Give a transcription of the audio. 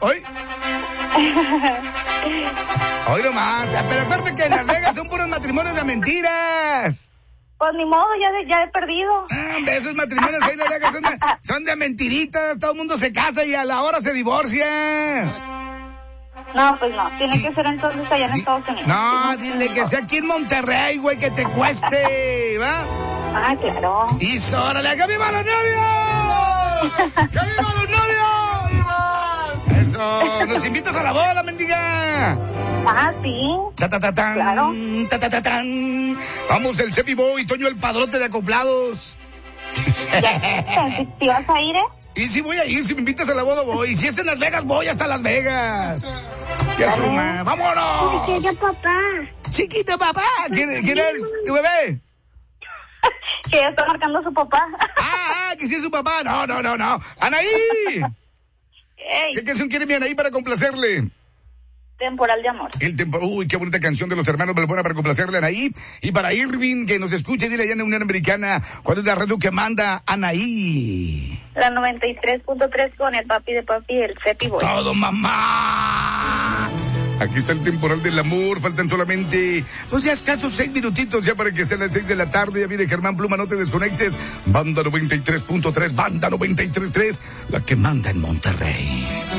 Hoy. Hoy nomás. Pero aparte que en Las Vegas son puros matrimonios de mentiras. Pues ni modo, ya he perdido. Esos matrimonios ahí en Las Vegas son de mentiritas. Todo el mundo se casa y a la hora se divorcia. No, pues no. Tiene que ser entonces allá en Estados Unidos. No, dile que sea aquí en Monterrey, güey, que te cueste, ¿va? Ah, claro. Y órale, ¡que viva los novios! ¡Que viva los novios! Eso, nos invitas a la boda, mendiga. Ah, sí. Claro. Vamos, el Cepi Boy, Toño el Padrote de Acoplados. ¿Te vas a ir, Y si voy a ir, si me invitas a la boda voy. Y si es en Las Vegas, voy hasta Las Vegas. Ya suma, vámonos. Chiquito papá. Chiquito papá. ¿Quién es tu bebé? Que ya está marcando a su papá. Que sí es su papá. No. Anaí. ¿Qué canción quiere mi Anaí para complacerle? Temporal de amor. Uy, qué bonita canción de los hermanos Balbuena para complacerle a Anaí. Y para Irving, que nos escuche, dile allá en la Unión Americana, ¿cuál es la radio que manda Anaí? La 93.3 con el papi de papi, el Cepi Boy. Todo, mamá. Aquí está el temporal del amor, faltan solamente, pues ya escasos 6 minutitos ya para que sean las 6 de la tarde. Ya viene Germán Pluma, no te desconectes. Banda 93.3, Banda 93.3, la que manda en Monterrey.